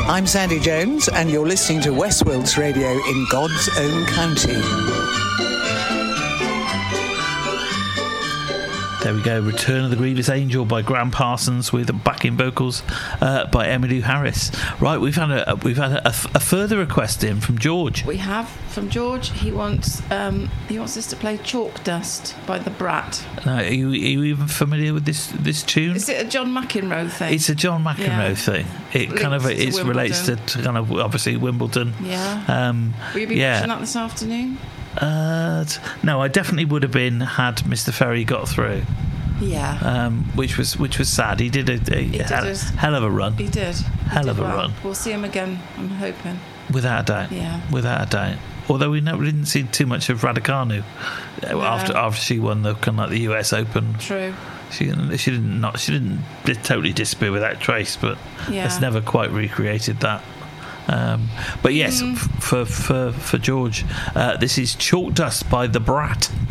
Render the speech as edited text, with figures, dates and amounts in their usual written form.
I'm Sandy Jones, and you're listening to Westworld's Radio in God's own county. There we go. Return of the Grievous Angel by Graham Parsons with backing vocals by Emmylou Harris. Right, we've had a further request in from George. We have from George. He wants us to play Chalk Dust by The Brat. Now, are you even familiar with this tune? Is it a John McEnroe thing? It's a John McEnroe thing. It relates to kind of obviously Wimbledon. Yeah. Will you be watching that this afternoon? No, I definitely would have been had Mr. Ferry got through. Yeah. Which was sad. He did a hell of a run. He did. Hell of a run. We'll see him again, I'm hoping. Without a doubt. Yeah. Without a doubt. Although we didn't see too much of Raducanu after she won the kind of like the US Open. True. She didn't totally disappear without trace, but it's never quite recreated that. But yes, for George, this is Chalk Dust by The Brat.